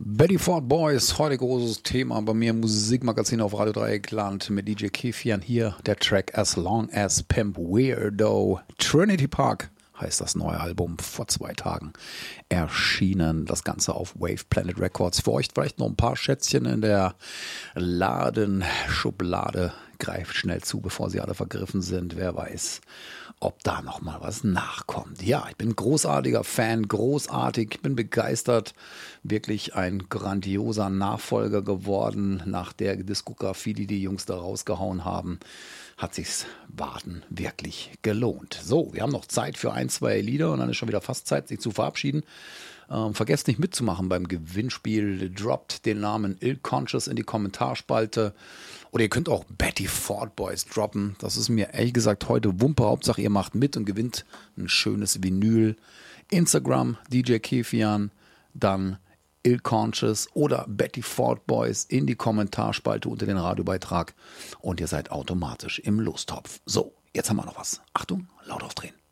Betty Ford Boys, heute großes Thema bei mir im Musikmagazin auf Radio Dreieckland mit DJ Kefian. Hier der Track As Long As Pimp Weirdo. Trinity Park heißt das neue Album, vor 2 Tagen erschienen. Das Ganze auf Wave Planet Records. Für euch vielleicht noch ein paar Schätzchen in der Ladenschublade. Greift schnell zu, bevor sie alle vergriffen sind. Wer weiß, ob da noch mal was nachkommt. Ja, ich bin großartiger Fan, großartig, bin begeistert. Wirklich ein grandioser Nachfolger geworden. Nach der Diskografie, die die Jungs da rausgehauen haben, hat sich's Warten wirklich gelohnt. So, wir haben noch Zeit für 1, 2 Lieder und dann ist schon wieder fast Zeit, sich zu verabschieden. Vergesst nicht mitzumachen beim Gewinnspiel. Droppt den Namen Ill Conscious in die Kommentarspalte. Oder ihr könnt auch Betty Ford Boys droppen. Das ist mir ehrlich gesagt heute Wumpe. Hauptsache ihr macht mit und gewinnt ein schönes Vinyl. Instagram DJ Kefian, dann Ill Conscious oder Betty Ford Boys in die Kommentarspalte unter den Radiobeitrag. Und ihr seid automatisch im Lostopf. So, jetzt haben wir noch was. Achtung, laut aufdrehen.